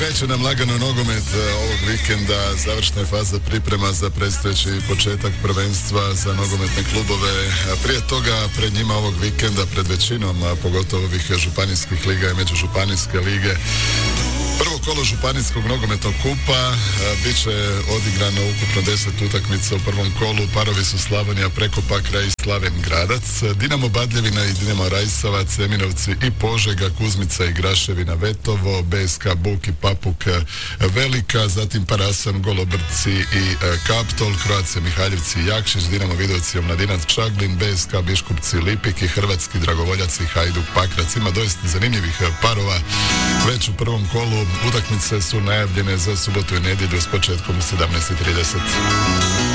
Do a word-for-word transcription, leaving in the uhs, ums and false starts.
Kreće nam lagano nogomet ovog vikenda, završna je faza priprema za predstojeći početak prvenstva za nogometne klubove. Prije toga, pred njima ovog vikenda, pred većinom, a pogotovo ovih županijskih liga i međužupanijske lige, prvo kolo županijskog nogometnog kupa, bit će odigrano ukupno deset utakmica u prvom kolu. Parovi su Slavonija, Prekopakra i Slaven Gradac, Dinamo Badljevina i Dinamo Rajsavac, Eminovci i Požega, Kuzmica i Graševina Vetovo, B S K Buk i Papuk Velika, zatim Parasan, Golobrci i Kaptol, Croatia Mihaljevci i Jakšić, Dinamo Vidovci i Omladinac Čaglin, B S K Biškupci Lipik i Hrvatski Dragovoljac i Hajduk Pakrac. Ima doista zanimljivih parova već u prvom kolu. Utakmice su najavljene za subotu i nedjelju s početkom u sedamnaest i trideset.